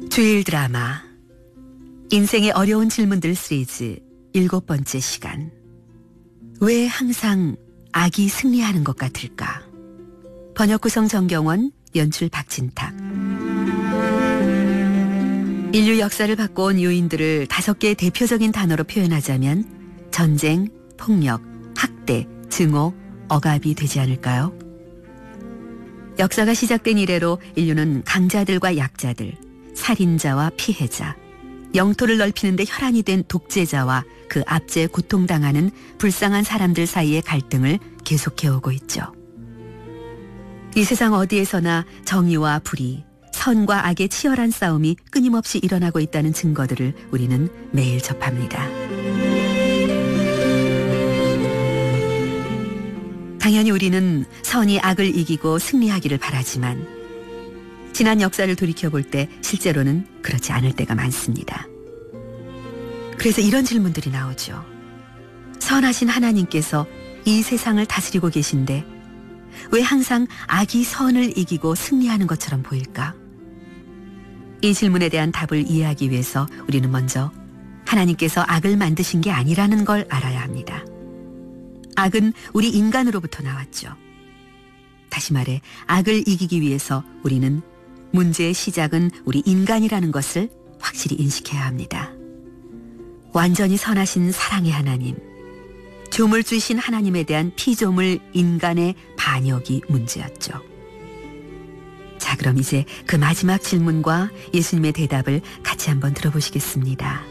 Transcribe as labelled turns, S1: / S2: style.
S1: 주일 드라마 인생의 어려운 질문들 시리즈 7번째 시간. 왜 항상 악이 승리하는 것 같을까? 번역 구성 정경원, 연출 박진탁. 인류 역사를 바꿔온 요인들을 5개의 대표적인 단어로 표현하자면 전쟁, 폭력, 학대, 증오, 억압이 되지 않을까요? 역사가 시작된 이래로 인류는 강자들과 약자들, 살인자와 피해자, 영토를 넓히는 데 혈안이 된 독재자와 그 압제에 고통당하는 불쌍한 사람들 사이의 갈등을 계속해오고 있죠. 이 세상 어디에서나 정의와 불의, 선과 악의 치열한 싸움이 끊임없이 일어나고 있다는 증거들을 우리는 매일 접합니다. 당연히 우리는 선이 악을 이기고 승리하기를 바라지만 지난 역사를 돌이켜볼 때 실제로는 그렇지 않을 때가 많습니다. 그래서 이런 질문들이 나오죠. 선하신 하나님께서 이 세상을 다스리고 계신데 왜 항상 악이 선을 이기고 승리하는 것처럼 보일까? 이 질문에 대한 답을 이해하기 위해서 우리는 먼저 하나님께서 악을 만드신 게 아니라는 걸 알아야 합니다. 악은 우리 인간으로부터 나왔죠. 다시 말해 악을 이기기 위해서 우리는 문제의 시작은 우리 인간이라는 것을 확실히 인식해야 합니다. 완전히 선하신 사랑의 하나님, 조물주이신 하나님에 대한 피조물 인간의 반역이 문제였죠. 자, 그럼 이제 그 마지막 질문과 예수님의 대답을 같이 한번 들어보시겠습니다.